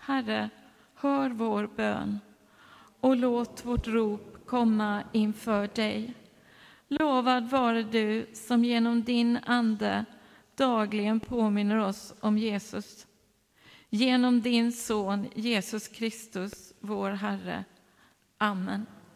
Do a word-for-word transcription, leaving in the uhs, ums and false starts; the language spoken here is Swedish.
Herre, hör vår bön och låt vårt rop komma inför dig. Lovad vare du som genom din ande dagligen påminner oss om Jesus. Genom din son Jesus Kristus, vår Herre. Amen.